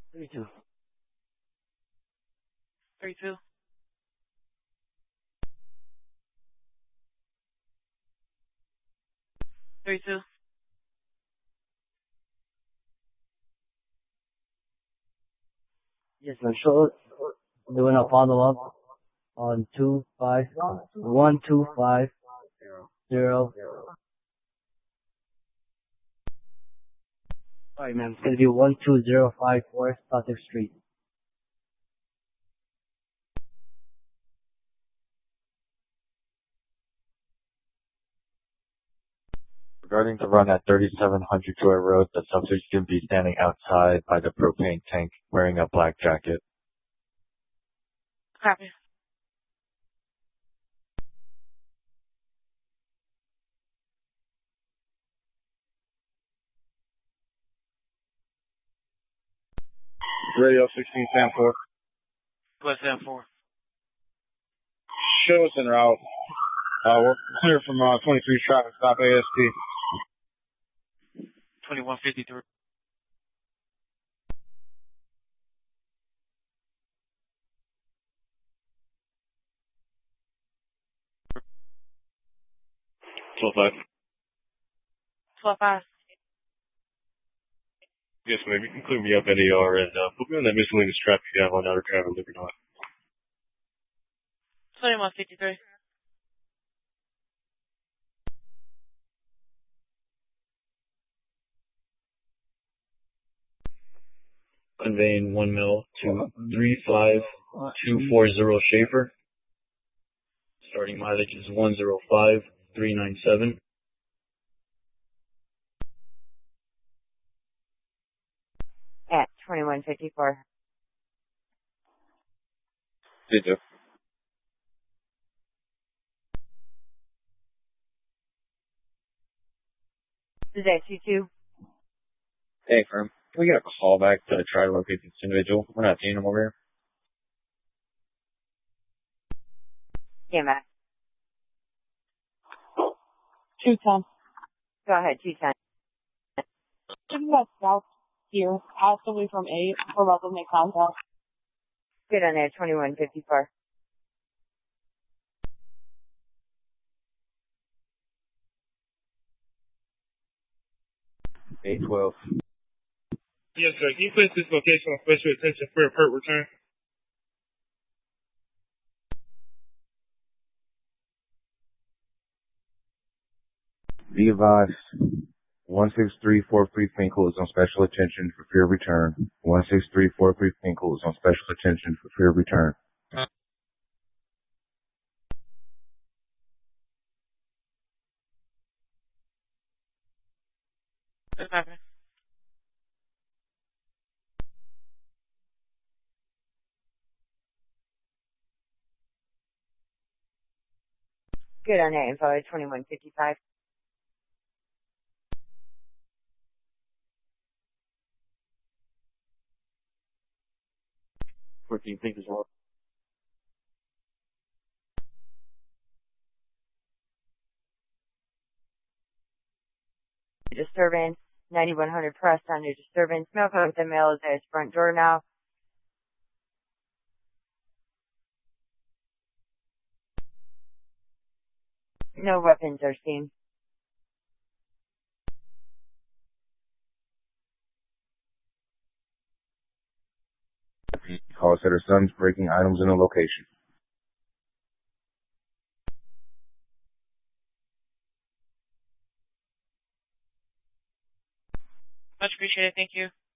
32. 32. 32. Yes, I'm sure. Doing a follow up on 1250. Sorry, ma'am. It's gonna be 12054 Sussex Street. Regarding the run at 3700 Joy Road, the subject should be standing outside by the propane tank wearing a black jacket. Copy. Radio 16 Sam 4. What's that for? Show us en route. We're clear from 23 traffic stop AST. 2153. Twelve five. 12-5. Yes, ma'am. You can clear me up at AR and put me on that miscellaneous traffic you have on Outer Travel Liquor North. 2153. Conveying 1 mil to 35240 Schaefer. Starting mileage is 105397. At 2154. Did you? Is that 22? Hey, firm. Can we get a call back to try to locate this individual? We're not seeing him over here. Yeah, Matt. 210. Go ahead, 210. Just about south here, passed away from 8. We're about to make contact. Good on there, 2154. $812. Yes, sir. Can you place this location on special attention for a PERT return? Be advised, 16343 Finkel is on special attention for fear of return. 16343 Finkel is on special attention for fear of return. That's happening. Good on that info, 2155. 14 Pink as well. Disturbance, 9100 press under disturbance. Male with the male is at his front door now. No weapons are seen. Call said her son's breaking items in the location. Much appreciated. Thank you.